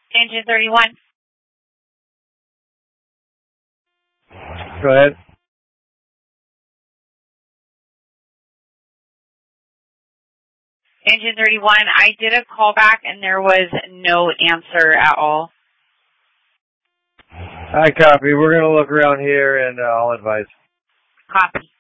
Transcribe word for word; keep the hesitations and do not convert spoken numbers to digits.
Engine thirty-one. Go ahead. Engine thirty-one, I did a call back and there was no answer at all. I copy. We're going to look around here and uh, I'll advise. Copy.